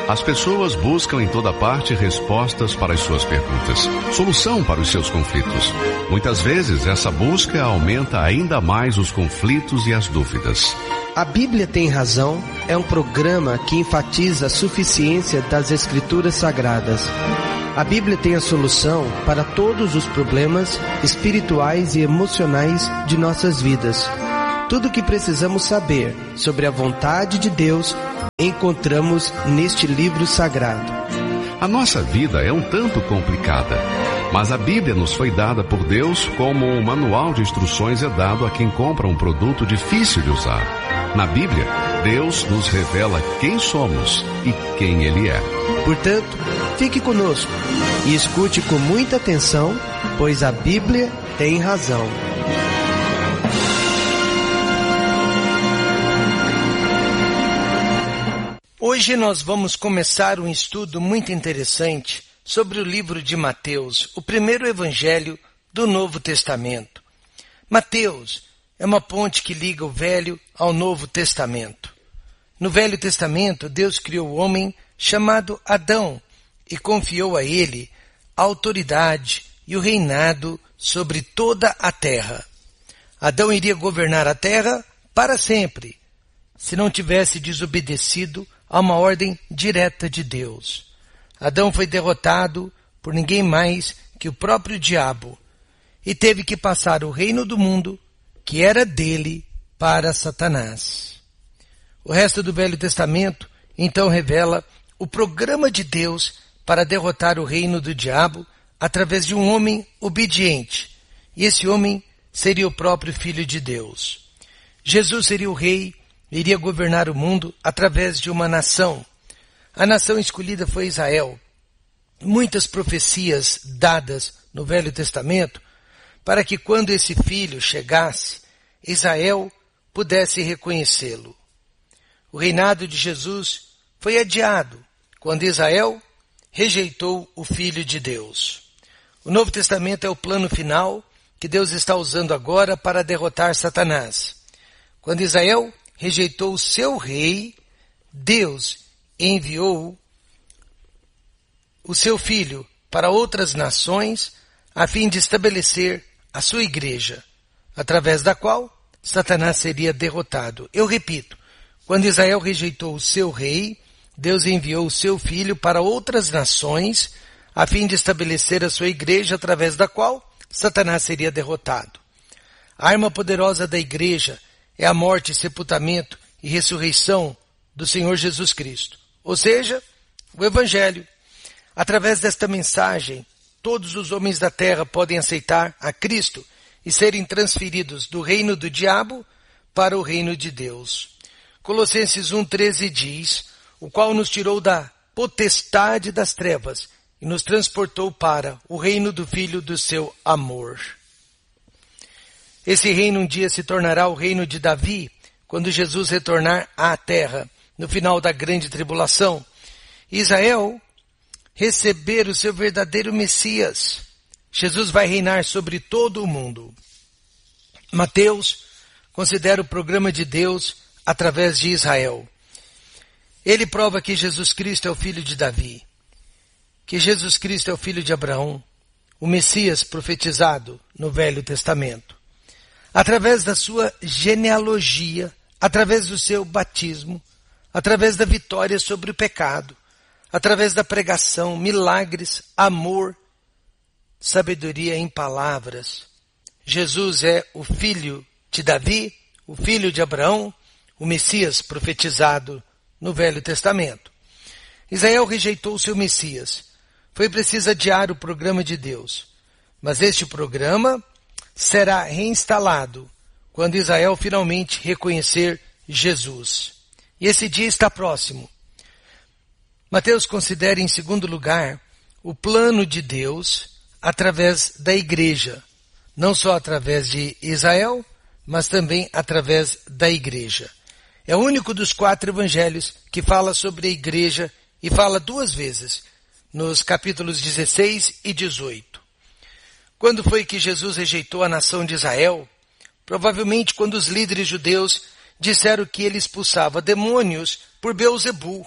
As pessoas buscam em toda parte respostas para as suas perguntas, solução para os seus conflitos. Muitas vezes essa busca aumenta ainda mais os conflitos e as dúvidas. A Bíblia Tem Razão é um programa que enfatiza a suficiência das Escrituras Sagradas. A Bíblia tem a solução para todos os problemas espirituais e emocionais de nossas vidas. Tudo o que precisamos saber sobre a vontade de Deus encontramos neste livro sagrado. A nossa vida é um tanto complicada, mas a Bíblia nos foi dada por Deus como um manual de instruções é dado a quem compra um produto difícil de usar. Na Bíblia, Deus nos revela quem somos e quem Ele é. Portanto, fique conosco e escute com muita atenção, pois a Bíblia tem razão. Hoje nós vamos começar um estudo muito interessante sobre o livro de Mateus, o primeiro evangelho do Novo Testamento. Mateus é uma ponte que liga o Velho ao Novo Testamento. No Velho Testamento, Deus criou o homem chamado Adão e confiou a ele a autoridade e o reinado sobre toda a terra. Adão iria governar a terra para sempre, se não tivesse desobedecido a uma ordem direta de Deus. Adão foi derrotado por ninguém mais que o próprio diabo e teve que passar o reino do mundo, que era dele, para Satanás. O resto do Velho Testamento então revela o programa de Deus para derrotar o reino do diabo através de um homem obediente, e esse homem seria o próprio Filho de Deus. Jesus seria o rei, iria governar o mundo através de uma nação. A nação escolhida foi Israel. Muitas profecias dadas no Velho Testamento para que quando esse filho chegasse, Israel pudesse reconhecê-lo. O reinado de Jesus foi adiado quando Israel rejeitou o Filho de Deus. O Novo Testamento é o plano final que Deus está usando agora para derrotar Satanás. Quando Israel rejeitou o seu rei, Deus enviou o seu filho para outras nações a fim de estabelecer a sua igreja, através da qual Satanás seria derrotado. Eu repito, quando Israel rejeitou o seu rei, Deus enviou o seu filho para outras nações a fim de estabelecer a sua igreja, através da qual Satanás seria derrotado. A arma poderosa da igreja é a morte, sepultamento e ressurreição do Senhor Jesus Cristo. Ou seja, o Evangelho. Através desta mensagem, todos os homens da terra podem aceitar a Cristo e serem transferidos do reino do diabo para o reino de Deus. Colossenses 1,13 diz, o qual nos tirou da potestade das trevas e nos transportou para o reino do Filho do seu amor. Esse reino um dia se tornará o reino de Davi, quando Jesus retornar à terra, no final da grande tribulação. Israel receber o seu verdadeiro Messias. Jesus vai reinar sobre todo o mundo. Mateus considera o programa de Deus através de Israel. Ele prova que Jesus Cristo é o filho de Davi, que Jesus Cristo é o filho de Abraão, o Messias profetizado no Velho Testamento. Através da sua genealogia, através do seu batismo, através da vitória sobre o pecado, através da pregação, milagres, amor, sabedoria em palavras. Jesus é o filho de Davi, o filho de Abraão, o Messias profetizado no Velho Testamento. Israel rejeitou o seu Messias. Foi preciso adiar o programa de Deus. Mas este programa será reinstalado quando Israel finalmente reconhecer Jesus. E esse dia está próximo. Mateus considera em segundo lugar o plano de Deus através da igreja. Não só através de Israel, mas também através da igreja. É o único dos 4 evangelhos que fala sobre a igreja e fala 2 vezes, nos capítulos 16 e 18. Quando foi que Jesus rejeitou a nação de Israel? Provavelmente quando os líderes judeus disseram que ele expulsava demônios por Beelzebul,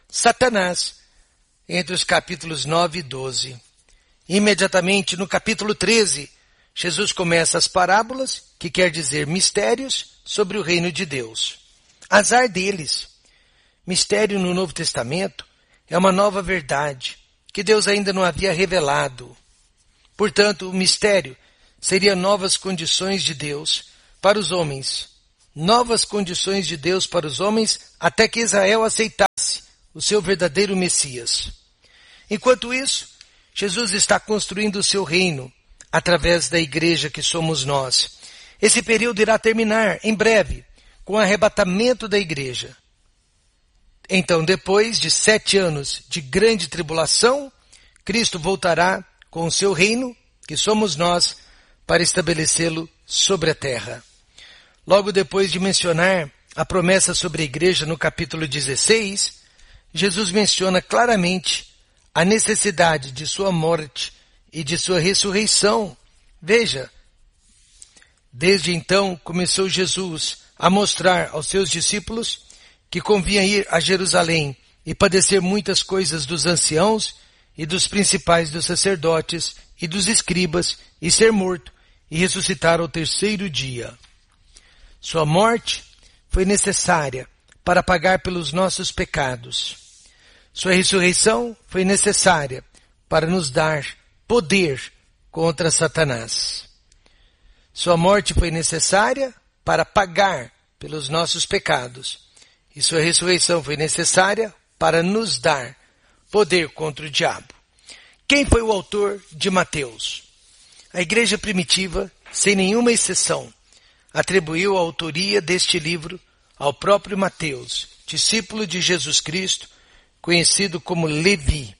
Satanás, entre os capítulos 9 e 12. Imediatamente no capítulo 13, Jesus começa as parábolas, que quer dizer mistérios sobre o reino de Deus. Azar deles. Mistério no Novo Testamento é uma nova verdade que Deus ainda não havia revelado. Portanto, o mistério seria novas condições de Deus para os homens. Novas condições de Deus para os homens até que Israel aceitasse o seu verdadeiro Messias. Enquanto isso, Jesus está construindo o seu reino através da igreja que somos nós. Esse período irá terminar em breve com o arrebatamento da igreja. Então, depois de 7 anos de grande tribulação, Cristo voltará com o seu reino, que somos nós, para estabelecê-lo sobre a terra. Logo depois de mencionar a promessa sobre a igreja no capítulo 16, Jesus menciona claramente a necessidade de sua morte e de sua ressurreição. Veja, desde então começou Jesus a mostrar aos seus discípulos que convinha ir a Jerusalém e padecer muitas coisas dos anciãos e dos principais dos sacerdotes e dos escribas e ser morto e ressuscitar ao 3º dia. Sua morte foi necessária para pagar pelos nossos pecados. Sua ressurreição foi necessária para nos dar poder contra Satanás. Sua morte foi necessária para pagar pelos nossos pecados. E sua ressurreição foi necessária para nos dar poder contra o diabo. Quem foi o autor de Mateus? A igreja primitiva, sem nenhuma exceção, atribuiu a autoria deste livro ao próprio Mateus, discípulo de Jesus Cristo, conhecido como Levi.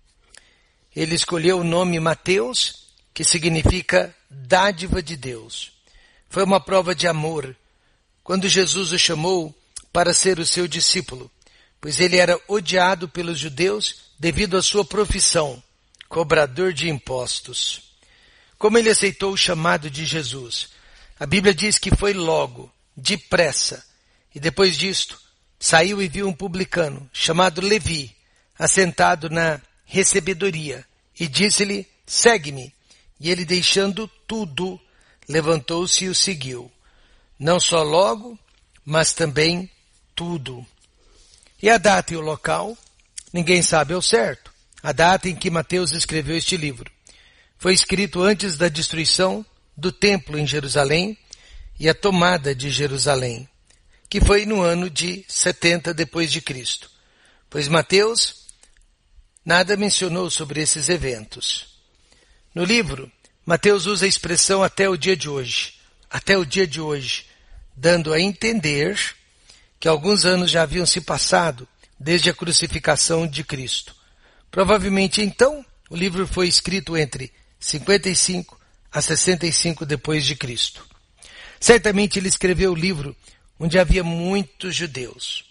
Ele escolheu o nome Mateus, que significa dádiva de Deus. Foi uma prova de amor quando Jesus o chamou para ser o seu discípulo, pois ele era odiado pelos judeus devido à sua profissão, cobrador de impostos. Como ele aceitou o chamado de Jesus? A Bíblia diz que foi logo, depressa, e depois disto, saiu e viu um publicano, chamado Levi, assentado na recebedoria, e disse-lhe, segue-me. E ele, deixando tudo, levantou-se e o seguiu. Não só logo, mas também tudo. E a data e o local? Ninguém sabe ao certo. A data em que Mateus escreveu este livro. Foi escrito antes da destruição do templo em Jerusalém e a tomada de Jerusalém, que foi no ano de 70 depois de Cristo. Pois Mateus nada mencionou sobre esses eventos. No livro, Mateus usa a expressão até o dia de hoje, dando a entender que alguns anos já haviam se passado desde a crucificação de Cristo. Provavelmente então, o livro foi escrito entre 55 a 65 depois de Cristo. Certamente ele escreveu o livro onde havia muitos judeus.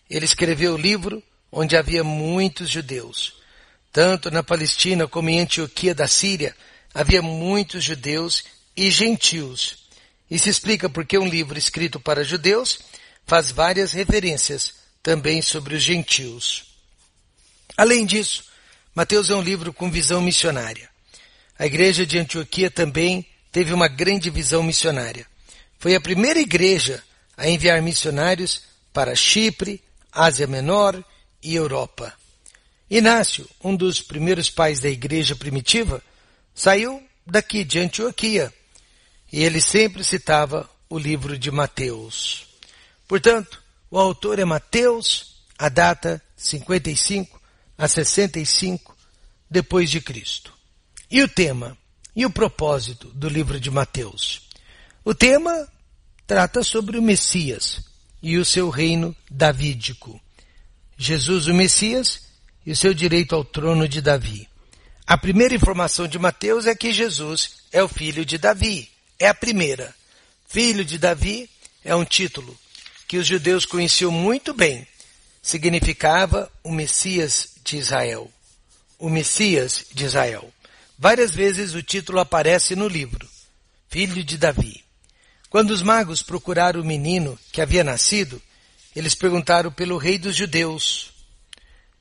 Tanto na Palestina como em Antioquia da Síria, havia muitos judeus e gentios. E se explica porque um livro escrito para judeus faz várias referências também sobre os gentios. Além disso, Mateus é um livro com visão missionária. A igreja de Antioquia também teve uma grande visão missionária. Foi a primeira igreja a enviar missionários para Chipre, Ásia Menor e Europa. Inácio, um dos primeiros pais da igreja primitiva, saiu daqui de Antioquia e ele sempre citava o livro de Mateus. Portanto, o autor é Mateus, a data 55 a 65 depois de Cristo. E o tema? E o propósito do livro de Mateus? O tema trata sobre o Messias e o seu reino davídico. Jesus, o Messias, e o seu direito ao trono de Davi. A primeira informação de Mateus é que Jesus é o filho de Davi. É a primeira. Filho de Davi é um título que os judeus conheciam muito bem. Significava o Messias de Israel. O Messias de Israel. Várias vezes o título aparece no livro. Filho de Davi. Quando os magos procuraram o menino que havia nascido, eles perguntaram pelo rei dos judeus.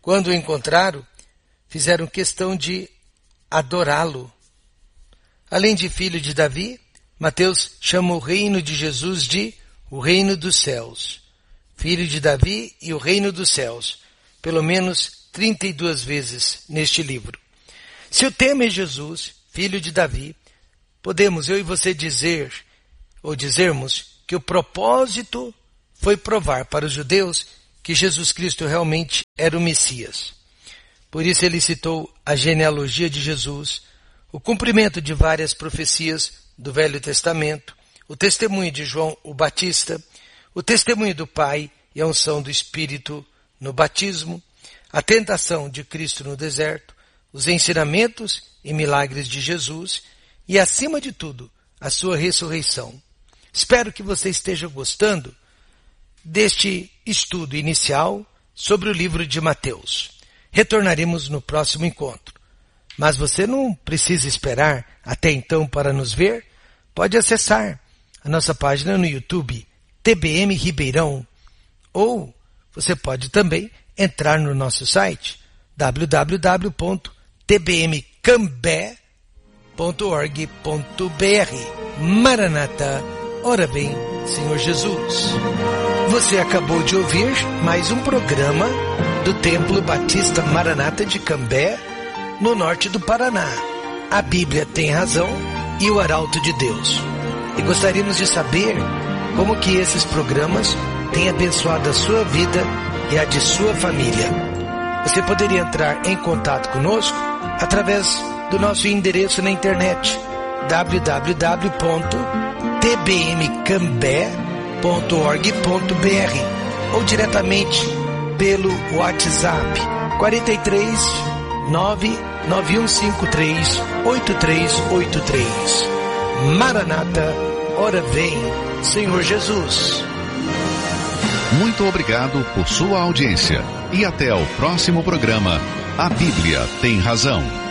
quando o encontraram, fizeram questão de adorá-lo. Além de filho de Davi, Mateus chama o reino de Jesus de o reino dos céus. Filho de Davi e o reino dos céus, pelo menos 32 vezes neste livro. Se o tema é Jesus, filho de Davi, podemos eu e você dizer, ou dizermos, que o propósito foi provar para os judeus que Jesus Cristo realmente era o Messias. Por isso ele citou a genealogia de Jesus, o cumprimento de várias profecias do Velho Testamento, o testemunho de João o Batista, o testemunho do Pai e a unção do Espírito no batismo, a tentação de Cristo no deserto, os ensinamentos e milagres de Jesus e, acima de tudo, a sua ressurreição. Espero que você esteja gostando deste estudo inicial sobre o livro de Mateus. Retornaremos no próximo encontro. Mas você não precisa esperar até então para nos ver. Pode acessar a nossa página no YouTube, TBM Ribeirão, ou você pode também entrar no nosso site, www.tbmcambé.org.br. Maranata, ora vem, Senhor Jesus. Você acabou de ouvir mais um programa do Templo Batista Maranata de Cambé, no norte do Paraná. A Bíblia tem razão e o Arauto de Deus. E gostaríamos de saber como que esses programas têm abençoado a sua vida e a de sua família. Você poderia entrar em contato conosco através do nosso endereço na internet, www.tbmcambé.org.br, ou diretamente pelo WhatsApp 43 99153 8383. Maranata, ora vem, Senhor Jesus. Muito obrigado por sua audiência e até o próximo programa. A Bíblia tem razão.